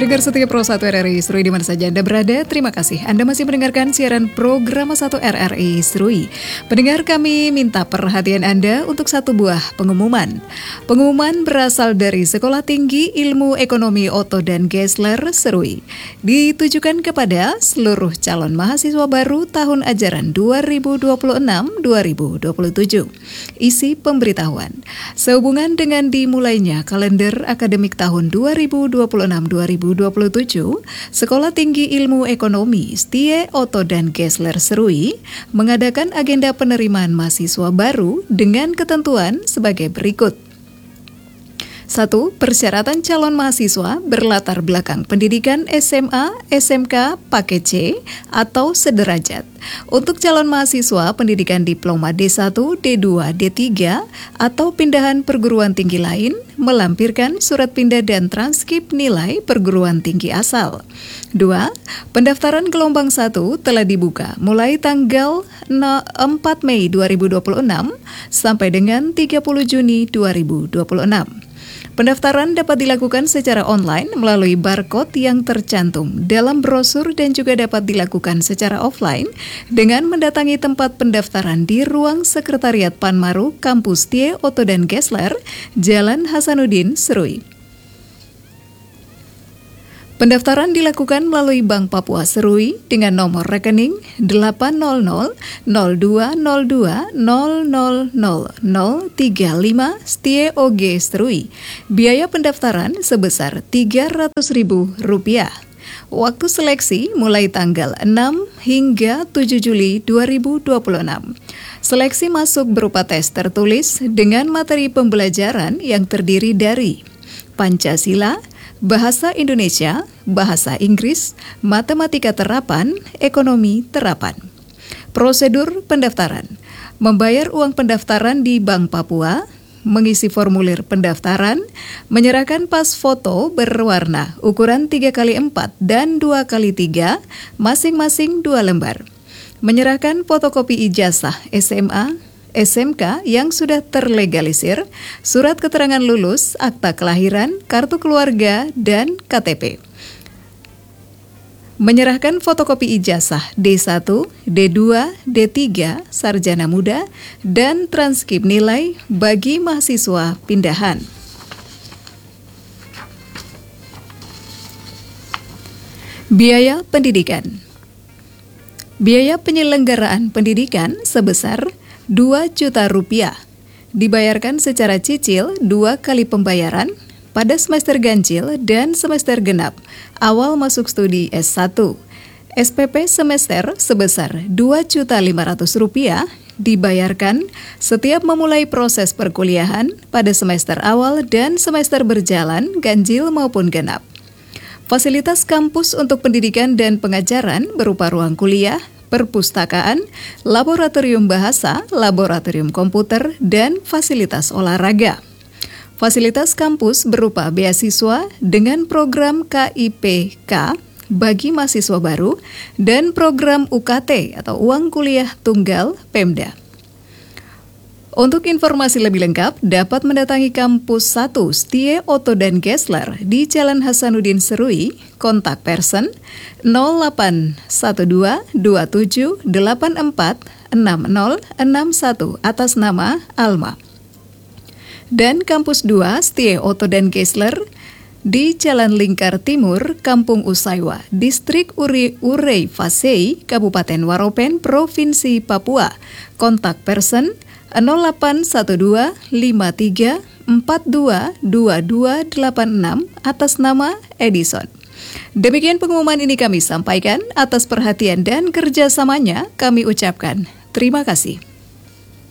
Pendengar setia Pro 1 RRI Serui di mana saja Anda berada, terima kasih. Anda masih mendengarkan siaran program 1 RRI Serui. Pendengar, kami minta perhatian Anda untuk satu buah pengumuman. Pengumuman berasal dari Sekolah Tinggi Ilmu Ekonomi Otto dan Gessler Serui. Ditujukan kepada seluruh calon mahasiswa baru tahun ajaran 2026-2027. Isi pemberitahuan. Sehubungan dengan dimulainya kalender akademik tahun 2026-2027, Sekolah Tinggi Ilmu Ekonomi STIE Otto dan Gessler Serui mengadakan agenda penerimaan mahasiswa baru dengan ketentuan sebagai berikut. 1. Persyaratan calon mahasiswa berlatar belakang pendidikan SMA, SMK, paket C, atau sederajat. Untuk calon mahasiswa pendidikan diploma D1, D2, D3, atau pindahan perguruan tinggi lain, melampirkan surat pindah dan transkrip nilai perguruan tinggi asal. 2. Pendaftaran gelombang 1 telah dibuka mulai tanggal 4 Mei 2026 sampai dengan 30 Juni 2026. Pendaftaran dapat dilakukan secara online melalui barcode yang tercantum dalam brosur dan juga dapat dilakukan secara offline dengan mendatangi tempat pendaftaran di ruang Sekretariat Panmaru Kampus STIE Otto dan Gessler, Jalan Hasanuddin, Serui. Pendaftaran dilakukan melalui Bank Papua Serui dengan nomor rekening 800-0202-000035 STIE OG Serui. Biaya pendaftaran sebesar Rp300.000. Waktu seleksi mulai tanggal 6 hingga 7 Juli 2026. Seleksi masuk berupa tes tertulis dengan materi pembelajaran yang terdiri dari Pancasila, Bahasa Indonesia, Bahasa Inggris, Matematika Terapan, Ekonomi Terapan. Prosedur pendaftaran: membayar uang pendaftaran di Bank Papua, mengisi formulir pendaftaran, menyerahkan pas foto berwarna ukuran 3x4 dan 2x3, masing-masing 2 lembar. Menyerahkan fotokopi ijazah SMA, SMK yang sudah terlegalisir, surat keterangan lulus, akta kelahiran, kartu keluarga, dan KTP. Menyerahkan fotokopi ijazah D1, D2, D3, sarjana muda, dan transkrip nilai bagi mahasiswa pindahan. Biaya pendidikan. Biaya penyelenggaraan pendidikan sebesar Rp2 juta, dibayarkan secara cicil 2 kali pembayaran pada semester ganjil dan semester genap awal masuk studi S1. SPP semester sebesar Rp2.500.000 dibayarkan setiap memulai proses perkuliahan pada semester awal dan semester berjalan ganjil maupun genap. Fasilitas kampus untuk pendidikan dan pengajaran berupa ruang kuliah, perpustakaan, laboratorium bahasa, laboratorium komputer, dan fasilitas olahraga. Fasilitas kampus berupa beasiswa dengan program KIPK bagi mahasiswa baru dan program UKT atau uang kuliah tunggal Pemda. Untuk informasi lebih lengkap, dapat mendatangi Kampus 1 STIE Otto dan Gessler di Jalan Hasanuddin Serui, kontak person 0812-2784-6061 atas nama Alma. Dan Kampus 2 STIE Otto dan Gessler di Jalan Lingkar Timur, Kampung Usaiwa, Distrik Urei Fasei, Kabupaten Waropen, Provinsi Papua, kontak person 0812-5342-2286 atas nama Edison. Demikian pengumuman ini kami sampaikan. Atas perhatian dan kerjasamanya kami ucapkan terima kasih.